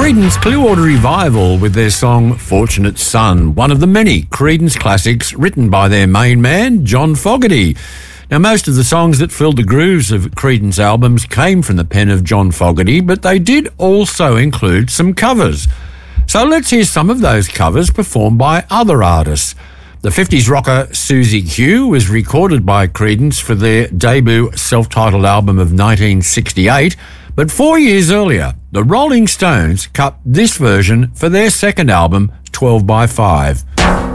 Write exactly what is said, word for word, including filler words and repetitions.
Creedence Clearwater Revival with their song Fortunate Son, one of the many Creedence classics written by their main man, John Fogerty. Now, most of the songs that filled the grooves of Creedence albums came from the pen of John Fogerty, but they did also include some covers. So let's hear some of those covers performed by other artists. The fifties rocker Susie Q was recorded by Creedence for their debut self-titled album of nineteen sixty-eight, but four years earlier, the Rolling Stones cut this version for their second album, twelve by five.